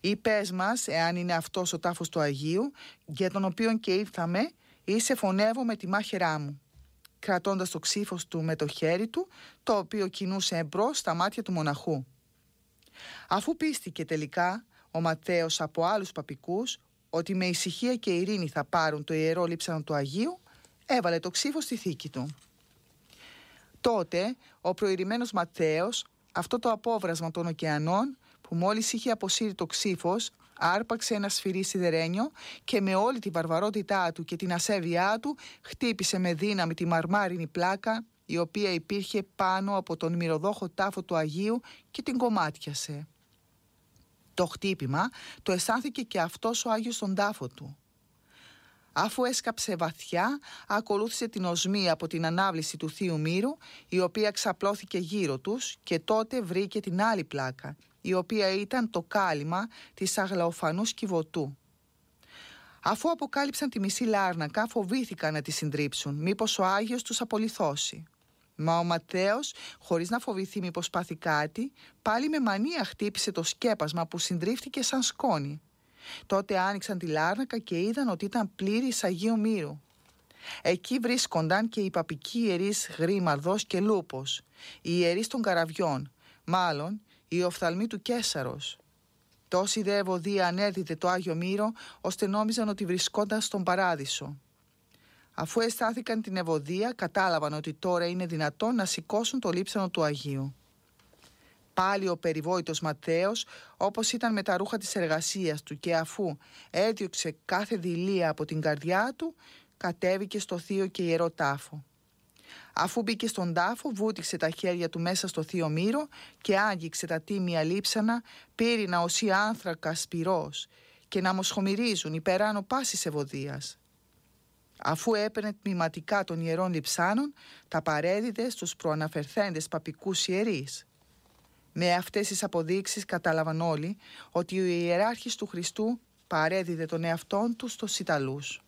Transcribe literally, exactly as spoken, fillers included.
Ή πες μας, εάν είναι αυτός ο τάφος του Αγίου, για τον οποίον και ήρθαμε, ή σε φωνεύω με τη μάχαιρά μου», κρατώντας το ξύφος του με το χέρι του, το οποίο κινούσε εμπρός στα μάτια του μοναχού. Αφού πίστηκε τελικά ο Ματθαίος από άλλους παπικούς ότι με ησυχία και ειρήνη θα πάρουν το ιερό λείψανο του Αγίου, έβαλε το ξύφος στη θήκη του. Τότε ο προειρημένος Ματθαίος, αυτό το απόβρασμα των ωκεανών που μόλις είχε αποσύρει το ξύφος, άρπαξε ένα σφυρί σιδερένιο και με όλη τη βαρβαρότητά του και την ασέβειά του χτύπησε με δύναμη τη μαρμάρινη πλάκα, η οποία υπήρχε πάνω από τον μυρωδόχο τάφο του Αγίου, και την κομμάτιασε. Το χτύπημα το αισθάνθηκε και αυτός ο Άγιος στον τάφο του. Αφού έσκαψε βαθιά, ακολούθησε την οσμή από την ανάβληση του Θείου Μύρου, η οποία ξαπλώθηκε γύρω τους, και τότε βρήκε την άλλη πλάκα, η οποία ήταν το κάλυμα της αγλαοφανούς Κιβωτού. Αφού αποκάλυψαν τη μισή λάρνακα, φοβήθηκαν να τη συντρίψουν, μήπως ο Άγιος τους απολυθώσει. Μα ο Ματθαίος, χωρίς να φοβηθεί μήπως πάθει κάτι, πάλι με μανία χτύπησε το σκέπασμα που συντρίφτηκε σαν σκόνη. Τότε άνοιξαν τη λάρνακα και είδαν ότι ήταν πλήρης Αγίου Μύρου. Εκεί βρίσκονταν και οι παπικοί ιερείς Γρήμαρδος και Λούπος, οι ιερείς των Καραβιών, μάλλον οι οφθαλμοί του Καίσαρος. Τόση δε ευωδία ανέδιδε το Άγιο Μύρο, ώστε νόμιζαν ότι βρισκόνταν στον Παράδεισο. Αφού αισθάνθηκαν την ευωδία, κατάλαβαν ότι τώρα είναι δυνατόν να σηκώσουν το λείψανο του Αγίου. Πάλι ο περιβόητος Ματθαίος, όπως ήταν με τα ρούχα της εργασίας του, και αφού έδιωξε κάθε δειλία από την καρδιά του, κατέβηκε στο θείο και ιερό τάφο. Αφού μπήκε στον τάφο, βούτυξε τα χέρια του μέσα στο Θείο Μύρο και άγγιξε τα τίμια λείψανα, πύρινα οσί άνθρακα σπυρός, και να μοσχομυρίζουν υπεράνω πάσης ευωδίας. Αφού έπαιρνε τμηματικά των ιερών λειψάνων, τα παρέδιδε στους προαναφερθέντες παπικούς ιερείς. Με αυτές τις αποδείξεις κατάλαβαν όλοι ότι ο ιεράρχης του Χριστού παρέδιδε τον εαυτόν του στους Ιταλούς.